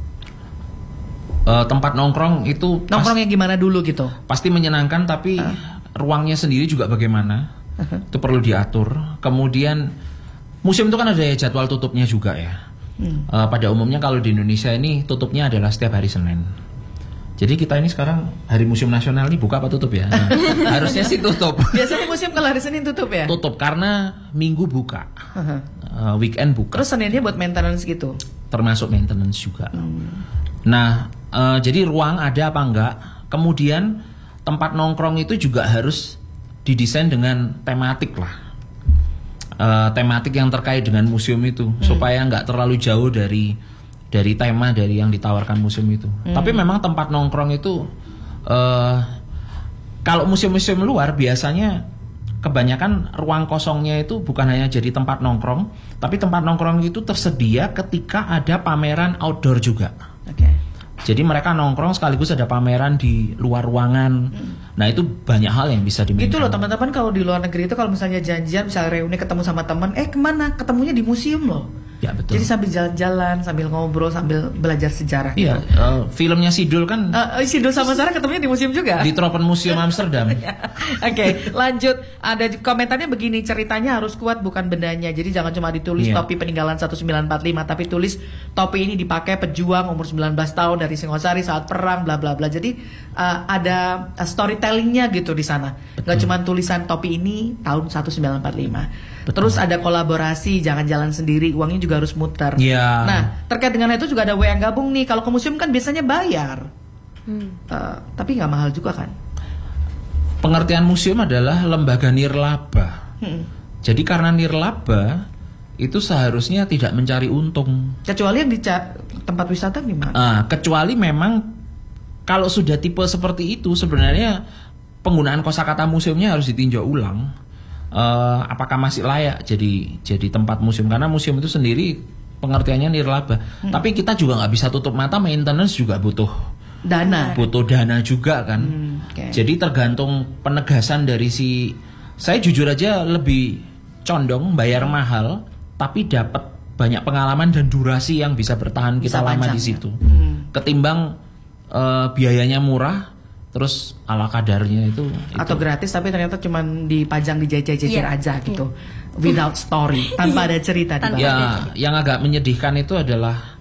Speaker 2: Uh, tempat nongkrong itu
Speaker 1: nongkrongnya gimana dulu gitu?
Speaker 2: Pasti menyenangkan, tapi uh. ruangnya sendiri juga bagaimana? Uh-huh. Itu perlu diatur. Kemudian museum itu kan ada jadwal tutupnya juga ya. Hmm. Uh, pada umumnya kalau di Indonesia ini tutupnya adalah setiap hari Senin. Jadi kita ini sekarang Hari Museum Nasional ini buka apa tutup ya? Nah, harusnya sih tutup.
Speaker 1: Biasanya museum kalau hari Senin tutup ya?
Speaker 2: Tutup karena Minggu buka, uh-huh. uh, weekend buka.
Speaker 1: Terus Seninnya buat maintenance gitu?
Speaker 2: Termasuk maintenance juga. Hmm. Nah, uh, jadi ruang ada apa enggak? Kemudian tempat nongkrong itu juga harus didesain dengan tematik lah, uh, tematik yang terkait dengan museum itu, hmm. supaya nggak terlalu jauh dari dari tema dari yang ditawarkan museum itu. Hmm. Tapi memang tempat nongkrong itu, uh, kalau museum-museum luar biasanya kebanyakan ruang kosongnya itu bukan hanya jadi tempat nongkrong, tapi tempat nongkrong itu tersedia ketika ada pameran outdoor juga.
Speaker 1: Okay.
Speaker 2: Jadi mereka nongkrong sekaligus ada pameran di luar ruangan. Hmm. Nah itu banyak hal yang bisa dimainkan.
Speaker 1: Gitu loh teman-teman, kalau di luar negeri itu kalau misalnya janjian, misalnya reuni ketemu sama teman, eh kemana? Ketemunya di museum loh.
Speaker 2: Ya betul.
Speaker 1: Jadi sambil jalan-jalan, sambil ngobrol, sambil belajar sejarah.
Speaker 2: Iya.
Speaker 1: Gitu.
Speaker 2: Uh, filmnya Sidul kan.
Speaker 1: Uh, Sidul sama Sarah ketemunya di museum juga.
Speaker 2: Di Tropenmuseum Amsterdam.
Speaker 1: Oke, okay, lanjut. Ada komentarnya begini, ceritanya harus kuat bukan bendanya. Jadi jangan cuma ditulis yeah. topi peninggalan seribu sembilan ratus empat puluh lima, tapi tulis topi ini dipakai pejuang umur sembilan belas tahun dari Singosari saat perang, bla bla bla. Jadi uh, ada uh, storytellingnya gitu di sana. Betul. Gak cuma tulisan topi ini tahun seribu sembilan ratus empat puluh lima. Betul. Terus ada kolaborasi, jangan jalan sendiri, uangnya juga harus muter.
Speaker 2: Yeah.
Speaker 1: Nah, terkait dengan itu juga ada W yang gabung nih. Kalau ke museum kan biasanya bayar, hmm. uh, tapi nggak mahal juga kan?
Speaker 2: Pengertian museum adalah lembaga nirlaba. Hmm. Jadi karena nirlaba itu seharusnya tidak mencari untung.
Speaker 1: Kecuali yang di tempat wisata gimana?
Speaker 2: Uh, kecuali memang kalau sudah tipe seperti itu sebenarnya penggunaan kosakata museumnya harus ditinjau ulang. Uh, apakah masih layak jadi jadi tempat museum, karena museum itu sendiri pengertiannya nirlaba. Hmm. Tapi kita juga nggak bisa tutup mata, maintenance juga butuh
Speaker 1: dana,
Speaker 2: butuh dana juga kan. Hmm, okay. Jadi tergantung penegasan dari si. Saya jujur aja lebih condong bayar mahal, tapi dapat banyak pengalaman dan durasi yang bisa bertahan kita bisa lama di situ. Ya? Hmm. Ketimbang uh, biayanya murah. Terus ala kadarnya itu,
Speaker 1: atau itu. Gratis tapi ternyata cuma dipajang di jejer-jejer yeah. aja gitu, yeah. without story, tanpa ada cerita.
Speaker 2: Tanpa ya, ada. Yang agak menyedihkan itu adalah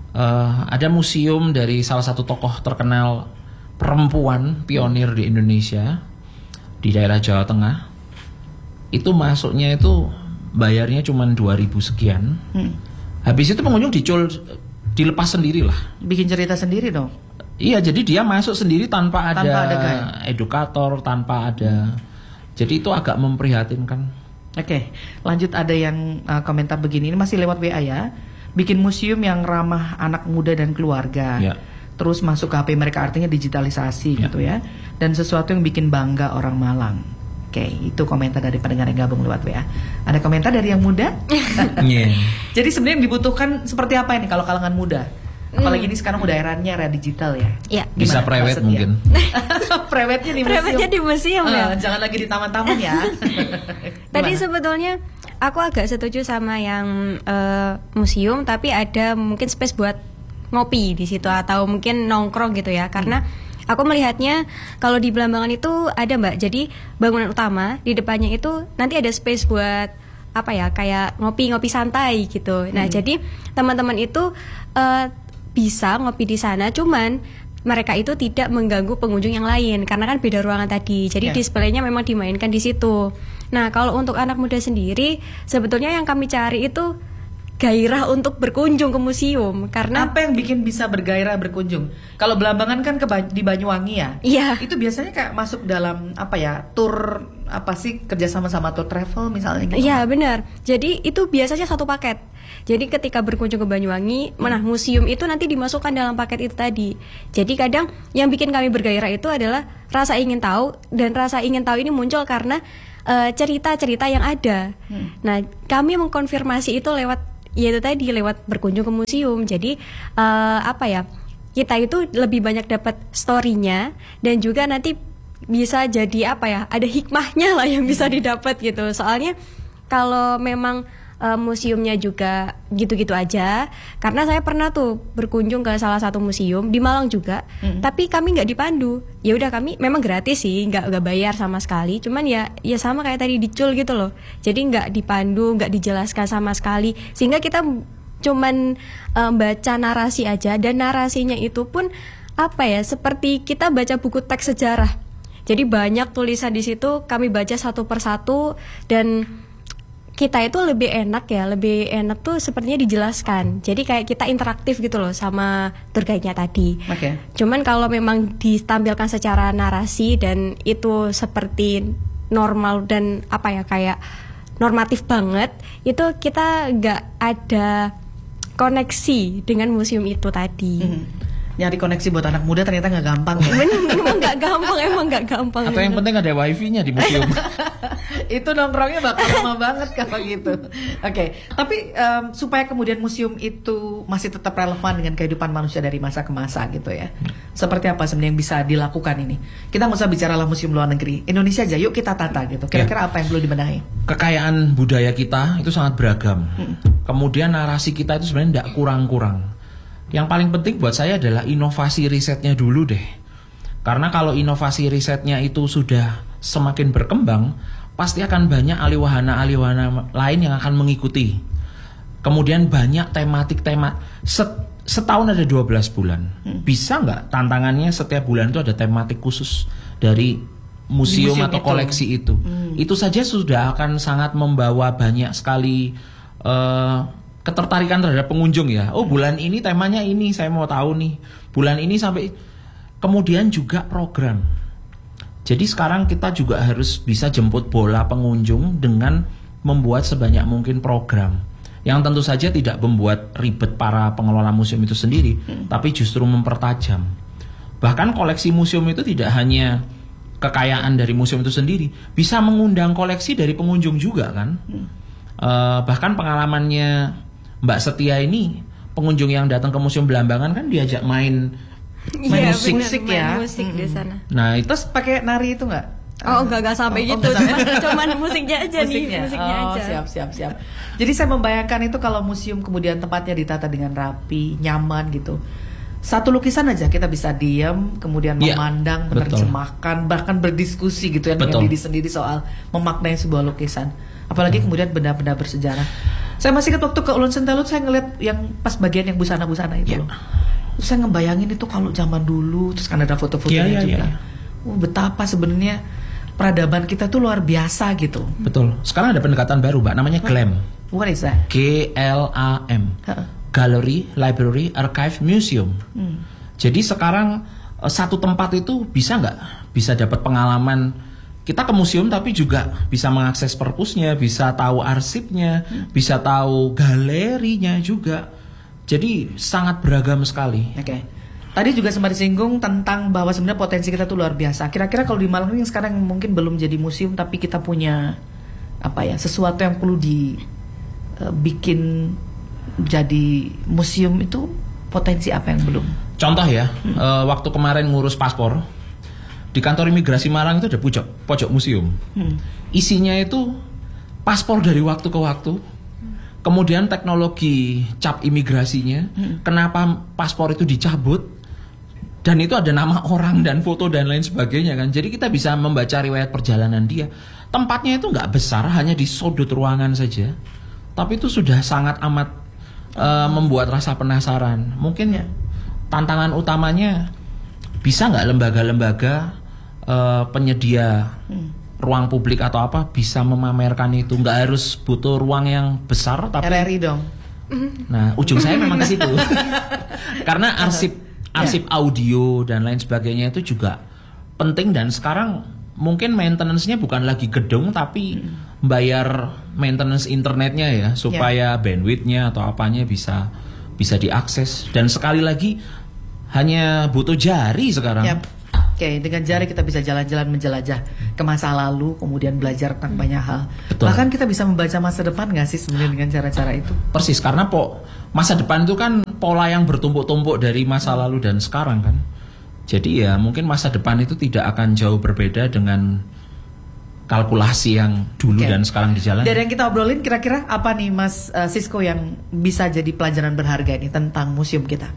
Speaker 2: uh, ada museum dari salah satu tokoh terkenal perempuan pionir di Indonesia di daerah Jawa Tengah. Itu masuknya itu bayarnya cuma dua ribu sekian. Hmm. Habis itu pengunjung dicul, dilepas sendiri lah.
Speaker 1: Bikin cerita sendiri dong.
Speaker 2: Iya, jadi dia masuk sendiri tanpa ada,
Speaker 1: tanpa ada
Speaker 2: edukator, tanpa ada. Hmm. Jadi itu agak memprihatinkan.
Speaker 1: Oke, okay, lanjut ada yang uh, komentar begini, ini masih lewat W A ya. Bikin museum yang ramah anak muda dan keluarga. Ya. Terus masuk ke H P mereka, artinya digitalisasi ya. Gitu ya. Dan sesuatu yang bikin bangga orang Malang. Oke, okay, itu komentar dari pendengar yang gabung lewat W A. Ada komentar dari yang muda? Yeah. Jadi sebenarnya yang dibutuhkan seperti apa ini kalau kalangan muda? Apalagi ini sekarang udah eranya era digital ya.
Speaker 3: Iya.
Speaker 2: Bisa private mungkin.
Speaker 1: Private-nya di museum.
Speaker 3: Private-nya di museum uh, ya.
Speaker 1: Jangan lagi di taman-taman ya.
Speaker 3: Tadi sebetulnya aku agak setuju sama yang uh, museum, tapi ada mungkin space buat ngopi di situ atau mungkin nongkrong gitu ya. Karena hmm. aku melihatnya kalau di Belambangan itu ada Mbak. Jadi bangunan utama di depannya itu nanti ada space buat apa ya, kayak ngopi-ngopi santai gitu. Nah, hmm. jadi teman-teman itu uh, bisa ngopi di sana, cuman mereka itu tidak mengganggu pengunjung yang lain karena kan beda ruangan tadi. Jadi yeah. displaynya memang dimainkan di situ. Nah, kalau untuk anak muda sendiri, sebetulnya yang kami cari itu gairah untuk berkunjung ke museum. Karena
Speaker 1: apa yang bikin bisa bergairah berkunjung? Kalau Belambangan kan ke di Banyuwangi ya.
Speaker 3: Iya.
Speaker 1: Itu biasanya kayak masuk dalam apa ya, tur apa sih kerjasama sama tour travel misalnya gitu?
Speaker 3: Iya benar. Jadi itu biasanya satu paket. Jadi ketika berkunjung ke Banyuwangi, hmm. nah museum itu nanti dimasukkan dalam paket itu tadi. Jadi kadang yang bikin kami bergairah itu adalah rasa ingin tahu, dan rasa ingin tahu ini muncul karena uh, cerita-cerita yang ada. Hmm. Nah kami mengkonfirmasi itu lewat, yaitu tadi lewat berkunjung ke museum. Jadi uh, apa ya? Kita itu lebih banyak dapat story-nya, dan juga nanti bisa jadi apa ya, ada hikmahnya lah yang bisa didapat gitu. Soalnya kalau memang uh, museumnya juga gitu-gitu aja, karena saya pernah tuh berkunjung ke salah satu museum di Malang juga, mm. tapi kami nggak dipandu. Ya udah, kami memang gratis sih, nggak nggak bayar sama sekali, cuman ya ya sama kayak tadi di Cul gitu loh. Jadi nggak dipandu, nggak dijelaskan sama sekali, sehingga kita cuman um, baca narasi aja, dan narasinya itu pun apa ya, seperti kita baca buku teks sejarah. Jadi banyak tulisan di situ, kami baca satu persatu, dan kita itu lebih enak ya, lebih enak tuh sepertinya dijelaskan. Jadi kayak kita interaktif gitu loh sama tour guide-nya tadi. Oke. Okay. Cuman kalau memang ditampilkan secara narasi dan itu seperti normal dan apa ya, kayak normatif banget, itu kita nggak ada koneksi dengan museum itu tadi. Mm-hmm.
Speaker 1: Nyari koneksi buat anak muda ternyata nggak gampang ya.
Speaker 3: Emang nggak gampang, emang nggak gampang.
Speaker 2: Atau yang penting ada wifi-nya di museum.
Speaker 1: Itu nongkrongnya bakal lama banget kalau gitu. Oke, okay. Tapi um, supaya kemudian museum itu masih tetap relevan dengan kehidupan manusia dari masa ke masa gitu ya. Seperti apa sebenarnya yang bisa dilakukan ini? Kita nggak usah bicara lah museum luar negeri, Indonesia aja yuk kita tata gitu. Kira-kira ya. Apa yang perlu dibenahi?
Speaker 2: Kekayaan budaya kita itu sangat beragam. Hmm. Kemudian narasi kita itu sebenarnya tidak kurang-kurang. Yang paling penting buat saya adalah inovasi risetnya dulu deh. Karena kalau inovasi risetnya itu sudah semakin berkembang, pasti akan banyak aliwahana-aliwahana lain yang akan mengikuti. Kemudian banyak tematik-tema. Set, setahun ada dua belas bulan. Hmm. Bisa nggak tantangannya setiap bulan itu ada tematik khusus dari museum, museum atau itu. Koleksi itu. Hmm. Itu saja sudah akan sangat membawa banyak sekali Uh, ketertarikan terhadap pengunjung ya. Oh, bulan ini temanya ini, saya mau tahu nih. Bulan ini sampai. Kemudian juga program. Jadi sekarang kita juga harus bisa jemput bola pengunjung dengan membuat sebanyak mungkin program yang tentu saja tidak membuat ribet para pengelola museum itu sendiri, hmm. tapi justru mempertajam. Bahkan koleksi museum itu tidak hanya kekayaan dari museum itu sendiri, bisa mengundang koleksi dari pengunjung juga kan. Hmm. Uh, bahkan pengalamannya Mbak Setia ini, pengunjung yang datang ke Museum Belambangan kan diajak main main
Speaker 3: ya,
Speaker 2: musik,
Speaker 3: bener,
Speaker 1: musik
Speaker 3: main
Speaker 1: ya,
Speaker 3: musik hmm. di sana.
Speaker 1: Nah, itu terus pakai nari itu nggak?
Speaker 3: Oh, enggak enggak sampai oh, gitu, cuman, cuman musiknya aja
Speaker 1: musiknya.
Speaker 3: nih, musiknya
Speaker 1: oh,
Speaker 3: aja.
Speaker 1: siap siap siap. Jadi saya membayangkan itu kalau museum kemudian tempatnya ditata dengan rapi, nyaman gitu. Satu lukisan aja kita bisa diam, kemudian ya, memandang, menerjemahkan, bahkan berdiskusi gitu ya dengan diri sendiri soal memaknai sebuah lukisan. Apalagi kemudian benda-benda bersejarah. Saya masih ingat waktu ke Ulun Sentelut, saya ngeliat yang pas bagian yang busana-busana itu yeah. loh. Terus saya ngebayangin itu kalau zaman dulu, terus kan ada foto-fotonya yeah, yeah, juga. Yeah, yeah. Oh, betapa sebenarnya peradaban kita tuh luar biasa gitu.
Speaker 2: Betul. Sekarang ada pendekatan baru, Mbak, namanya GLAM.
Speaker 1: What is that?
Speaker 2: G L A M. Huh? Gallery, Library, Archive, Museum. Hmm. Jadi sekarang satu tempat itu bisa nggak? Bisa dapat pengalaman. Kita ke museum tapi juga bisa mengakses perpusnya, bisa tahu arsipnya, hmm. bisa tahu galerinya juga. Jadi sangat beragam sekali.
Speaker 1: Oke. Okay. Tadi juga sempat disinggung tentang bahwa sebenarnya potensi kita tuh luar biasa. Kira-kira kalau di Malang ini sekarang mungkin belum jadi museum tapi kita punya apa ya, sesuatu yang perlu dibikin uh, jadi museum, itu potensi apa yang belum?
Speaker 2: Contoh ya, hmm. uh, waktu kemarin ngurus paspor. Di kantor imigrasi Malang itu ada pojok, pojok museum. Hmm. Isinya itu paspor dari waktu ke waktu. Hmm. Kemudian teknologi cap imigrasinya. Hmm. Kenapa paspor itu dicabut? Dan itu ada nama orang dan foto dan lain sebagainya kan. Jadi kita bisa membaca riwayat perjalanan dia. Tempatnya itu nggak besar, hanya di sudut ruangan saja. Tapi itu sudah sangat amat uh, membuat rasa penasaran. Mungkin ya, tantangan utamanya, bisa nggak lembaga-lembaga uh, penyedia hmm. ruang publik atau apa bisa memamerkan itu? Nggak harus butuh ruang yang besar, tapi
Speaker 1: R R I dong.
Speaker 2: Nah, ujung saya memang ke situ. Karena arsip arsip yeah. audio dan lain sebagainya itu juga penting, dan sekarang mungkin maintenance-nya bukan lagi gedung tapi hmm. bayar maintenance internetnya ya supaya yeah. bandwidth-nya atau apanya bisa bisa diakses. Dan sekali lagi hanya butuh jari sekarang. Yep.
Speaker 1: Oke, okay, dengan jari kita bisa jalan-jalan menjelajah ke masa lalu, kemudian belajar tentang banyak hal. Betul. Bahkan kita bisa membaca masa depan nggak sih sebenarnya dengan cara-cara itu?
Speaker 2: Persis, karena po masa depan itu kan pola yang bertumpuk-tumpuk dari masa lalu dan sekarang kan. Jadi ya mungkin masa depan itu tidak akan jauh berbeda dengan kalkulasi yang dulu okay. dan sekarang di jalan.
Speaker 1: Dari yang kita obrolin kira-kira apa nih Mas uh, Sisko yang bisa jadi pelajaran berharga ini tentang museum kita?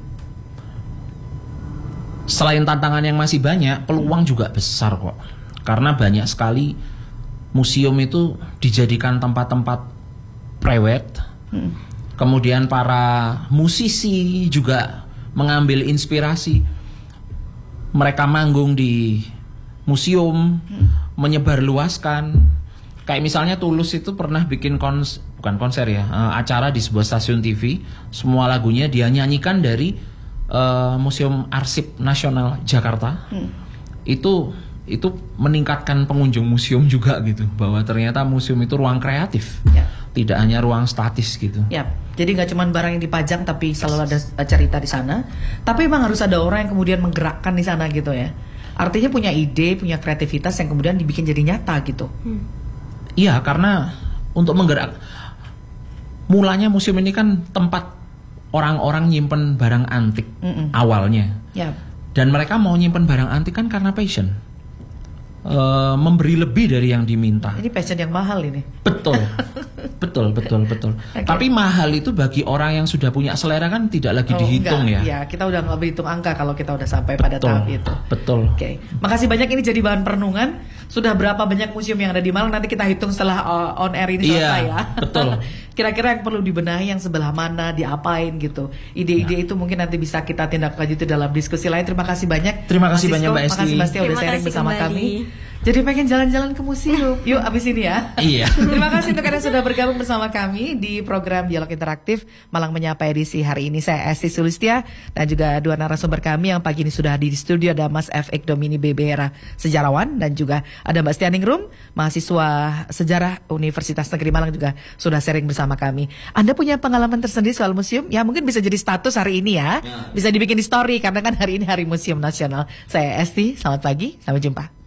Speaker 2: Selain tantangan yang masih banyak, peluang juga besar kok. Karena banyak sekali museum itu dijadikan tempat-tempat private. Hmm. Kemudian para musisi juga mengambil inspirasi. Mereka manggung di museum, hmm. menyebarluaskan. Kayak misalnya Tulus itu pernah bikin kons bukan konser ya, uh, acara di sebuah stasiun T V. Semua lagunya dia nyanyikan dari uh, Museum Arsip Nasional Jakarta. Hmm. Itu itu meningkatkan pengunjung museum juga gitu, bahwa ternyata museum itu ruang kreatif, ya. Tidak hanya ruang statis gitu.
Speaker 1: Ya. Jadi nggak cuma barang yang dipajang tapi selalu ada cerita di sana. Tapi emang harus ada orang yang kemudian menggerakkan di sana gitu ya. Artinya punya ide, punya kreativitas yang kemudian dibikin jadi nyata gitu.
Speaker 2: Iya, hmm. karena untuk menggerak, mulanya museum ini kan tempat orang-orang nyimpen barang antik Mm-mm. awalnya. Yep. Dan mereka mau nyimpen barang antik kan karena passion. Uh, memberi lebih dari yang diminta.
Speaker 1: Ini passion yang mahal ini.
Speaker 2: Betul, betul, betul, betul. Okay. Tapi mahal itu bagi orang yang sudah punya selera kan tidak lagi oh, dihitung enggak. ya.
Speaker 1: Ya, kita udah nggak berhitung angka kalau kita udah sampai betul, pada tahap itu.
Speaker 2: Betul.
Speaker 1: Oke, okay. Makasih banyak, ini jadi bahan perenungan. Sudah berapa banyak museum yang ada di Malang? Nanti kita hitung setelah uh, on air ini selesai
Speaker 2: iya,
Speaker 1: ya.
Speaker 2: Betul.
Speaker 1: Kira-kira yang perlu dibenahi, yang sebelah mana, diapain gitu. Ide-ide ya. Itu mungkin nanti bisa kita tindak lanjuti dalam diskusi lain. Terima kasih banyak.
Speaker 2: Terima kasih banyak Mbak Esti.
Speaker 1: Terima kasih Mbak Esti udah sharing bersama kembali. kami. Jadi pengen jalan-jalan ke museum. Yuk abis ini ya.
Speaker 2: Iya.
Speaker 1: Terima kasih untuk Anda sudah bergabung bersama kami di program Dialog Interaktif Malang Menyapa edisi hari ini. Saya Esti Sulistia dan juga dua narasumber kami yang pagi ini sudah hadir di studio. Ada Mas F. Ekdomini B B Hera, sejarawan, dan juga ada Mbak Stianingrum, mahasiswa sejarah Universitas Negeri Malang, juga sudah sharing bersama kami. Anda punya pengalaman tersendiri soal museum? Ya mungkin bisa jadi status hari ini ya. Bisa dibikin di story karena kan hari ini Hari Museum Nasional. Saya Esti, selamat pagi, sampai jumpa.